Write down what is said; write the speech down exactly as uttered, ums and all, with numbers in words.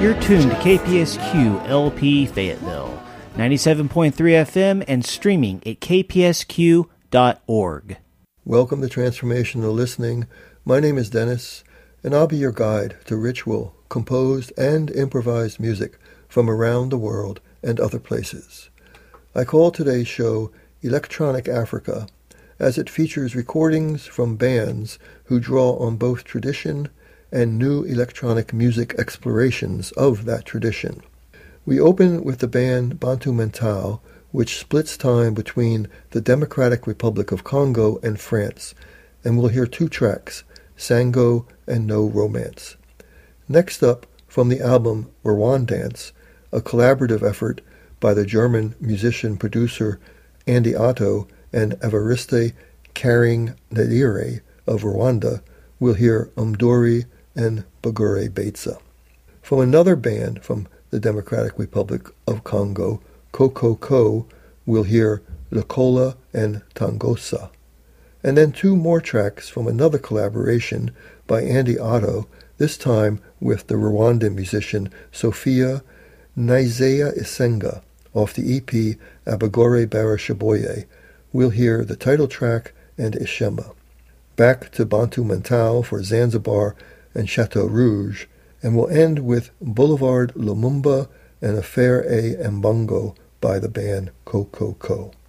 You're tuned to K P S Q L P Fayetteville, ninety-seven point three F M and streaming at k p s q dot org. Welcome to Transformational Listening. My name is Dennis, and I'll be your guide to ritual, composed, and improvised music from around the world and other places. I call today's show Electronic Africa, as it features recordings from bands who draw on both tradition and new electronic music explorations of that tradition. We open with the band Bantu Mental, which splits time between the Democratic Republic of Congo and France, and we'll hear two tracks, Sango and No Romance. Next up, from the album Rwandance, a collaborative effort by the German musician-producer Andy Otto and Evariste Karinganire of Rwanda, we'll hear Umdori and Bagure Betsa. From another band from the Democratic Republic of Congo, Kokoko, we'll hear Lukola and Tangosa. And then two more tracks from another collaboration by Andy Otto, this time with the Rwandan musician Sophia Nizea Isenga, off the E P Abagore Barashaboye. We'll hear the title track and Ishema. Back to Bantu Mental for Zanzibar and Chateau Rouge, and we'll end with Boulevard Lumumba and Affaire A Mbongo by the band Kokoko.